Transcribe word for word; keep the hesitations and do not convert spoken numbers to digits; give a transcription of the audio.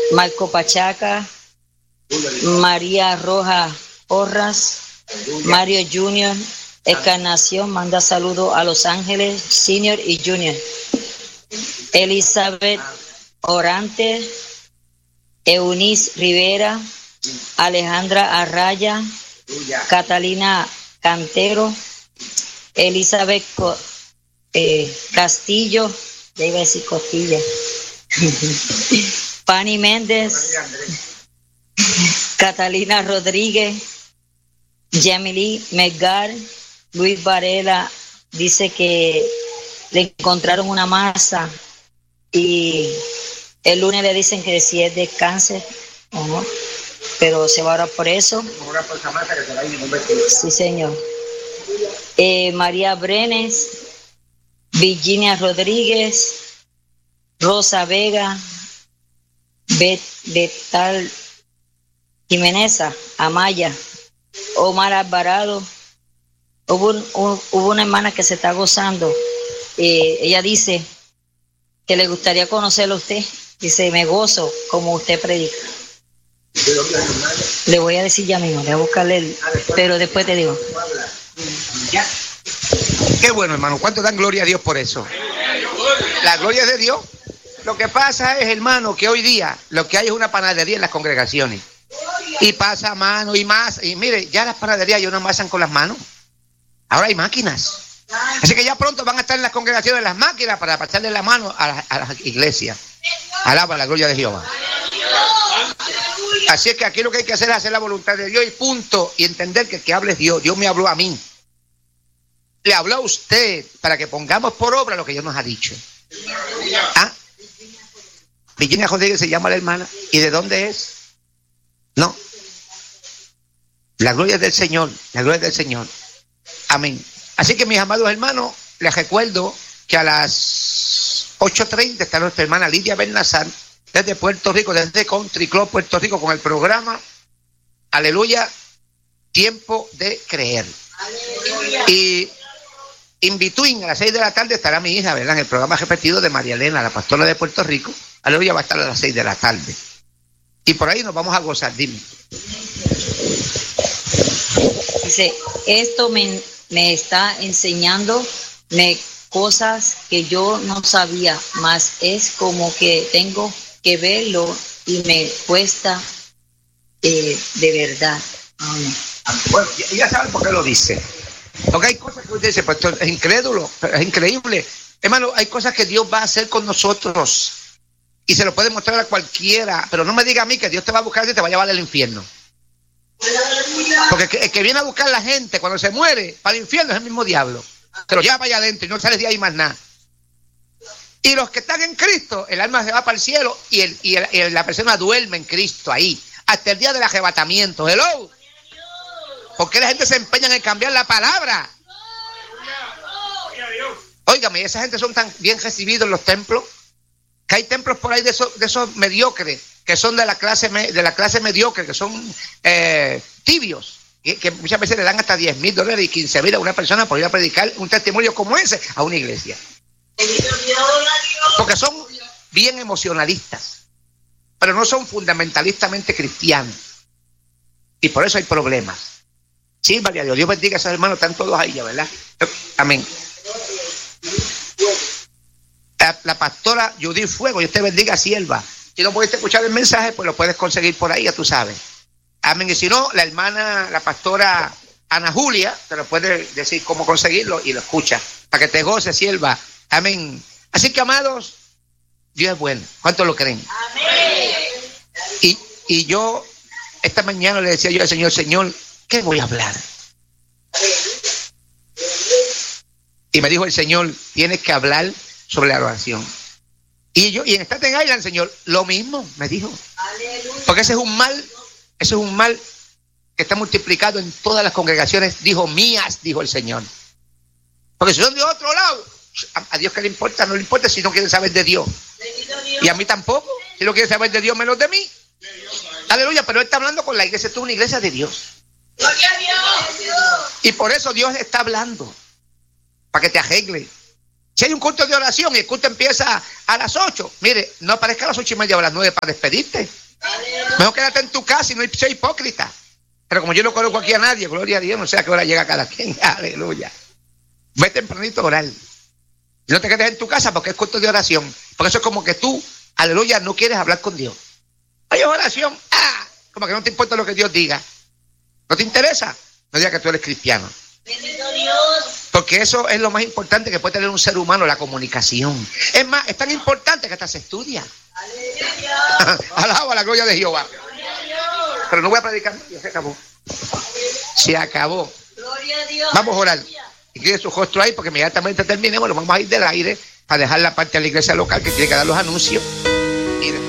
Marco Pachaca, María Roja Porras, Mario Junior, Encarnación manda saludos a Los Ángeles, Senior y Junior. Elizabeth Orante, Eunice Rivera, Alejandra Arraya, Catalina Cantero, Elizabeth eh, Castillo, ya iba a decir Costilla, Pani Méndez, Catalina Rodríguez, Jamily Medgar, Luis Varela dice que le encontraron una masa y el lunes le dicen que si es de cáncer o no, pero se va a orar por eso. Sí, señor. Eh, María Brenes, Virginia Rodríguez, Rosa Vega, Bet, Betal Jiménez, Amaya, Omar Alvarado. Hubo, un, un, hubo una hermana que se está gozando. Eh, ella dice que le gustaría conocerlo a usted. Dice, me gozo como usted predica. Le voy a decir ya mismo, le voy a buscarle, el, pero después te digo. Qué bueno, hermano. ¿Cuánto dan gloria a Dios por eso? La gloria es de Dios. Lo que pasa es, hermano, que hoy día lo que hay es una panadería en las congregaciones. Y pasa mano y más. Y mire, ya las panaderías ya no amasan con las manos. Ahora hay máquinas. Así que ya pronto van a estar en las congregaciones las máquinas para pasarle la mano a la, a la iglesia. Alaba la gloria de Jehová. Así es que aquí lo que hay que hacer es hacer la voluntad de Dios y punto. Y entender que el que hable es Dios. Dios me habló a mí. Le habló a usted para que pongamos por obra lo que Dios nos ha dicho. ¿Ah? Virginia Rodríguez se llama la hermana. ¿Y de dónde es? No. La gloria es del Señor. La gloria es del Señor. Amén. Así que, mis amados hermanos, les recuerdo que a las ocho treinta está nuestra hermana Lidia Bernazar desde Puerto Rico, desde Country Club Puerto Rico, con el programa Aleluya, Tiempo de Creer. Aleluya. Y in between, a las seis de la tarde estará mi hija, ¿verdad? En el programa repetido de María Elena, la pastora de Puerto Rico. Aleluya, va a estar a las seis de la tarde. Y por ahí nos vamos a gozar, dime. Dice, esto me, me está enseñando me, cosas que yo no sabía, más es como que tengo que verlo y me cuesta eh, de verdad. Amén. Bueno, ya, ya saben por qué lo dice. Porque hay cosas que usted dice, pues esto es incrédulo, es increíble. Hermano, hay cosas que Dios va a hacer con nosotros y se lo puede mostrar a cualquiera, pero no me diga a mí que Dios te va a buscar y te va a llevar al infierno. Porque el que, el que viene a buscar a la gente cuando se muere para el infierno es el mismo diablo. Se lo lleva para allá adentro y no sale de ahí más nada. Y los que están en Cristo, el alma se va para el cielo y, el, y, el, y la persona duerme en Cristo ahí, hasta el día del arrebatamiento. Hello. ¿Por qué la gente se empeña en cambiar la palabra? Óigame, esa gente son tan bien recibidos en los templos, que hay templos por ahí de esos, de esos mediocres, que son de la clase de la clase mediocre, que son eh, tibios, que, que muchas veces le dan hasta diez mil dólares y quince mil a una persona por ir a predicar un testimonio como ese a una iglesia. Porque son bien emocionalistas, pero no son fundamentalistamente cristianos. Y por eso hay problemas. Sí, María Dios, Dios bendiga a esos hermanos, están todos ahí ya, ¿verdad? Amén. La, la pastora Judith Fuego, Dios te bendiga, sierva. Si no pudiste escuchar el mensaje, pues lo puedes conseguir por ahí, ya tú sabes. Amén. Y si no, la hermana, la pastora Ana Julia, te lo puede decir cómo conseguirlo y lo escucha, para que te goces, sierva. Amén. Así que, amados, Dios es bueno. ¿Cuántos lo creen? Amén. Y, y yo, esta mañana le decía yo al Señor, Señor, ¿qué voy a hablar? Y me dijo el Señor, tienes que hablar sobre la oración. Y yo, y en Staten Island, Señor, lo mismo, me dijo. Porque ese es un mal, ese es un mal que está multiplicado en todas las congregaciones, dijo mías, dijo el Señor. Porque si son de otro lado, a, a Dios que le importa, no le importa si no quieren saber de Dios. Y a mí tampoco, si no quieren saber de Dios, menos de mí. Aleluya, pero Él está hablando con la iglesia, esto es una iglesia de Dios. ¡Gloria a Dios! Y por eso Dios está hablando, para que te arregle, Si hay un culto de oración y el culto empieza a las ocho, mire, no aparezca a las ocho y media o a las nueve para despedirte. Mejor quédate en tu casa y no sea hipócrita. Pero como yo no conozco aquí a nadie, gloria a Dios, no sé a qué hora llega cada quien. Aleluya. Ve tempranito a orar. Y no te quedes en tu casa porque es culto de oración. Porque eso es como que tú, aleluya, no quieres hablar con Dios. Hay oración, ah, como que no te importa lo que Dios diga. ¿No te interesa? No digas que tú eres cristiano. Bendito Dios. Porque eso es lo más importante que puede tener un ser humano, la comunicación. Es más, es tan importante que hasta se estudia. Alaba la gloria de Jehová. Pero no voy a predicar, ya se acabó. Se acabó. Gloria a Dios. Vamos a orar. Y quede su rostro ahí porque inmediatamente terminemos, lo vamos a ir del aire para dejar la parte de la iglesia local que tiene que dar los anuncios.